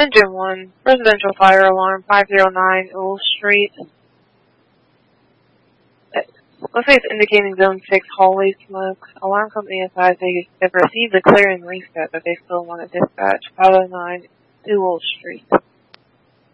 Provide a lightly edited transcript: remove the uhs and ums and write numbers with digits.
Engine 1, residential fire alarm, 509 Ewell Street. Looks like it's indicating zone 6 hallway smoke. Alarm company advised they've received a clearing reset, but they still want to dispatch 509 Ewell Street.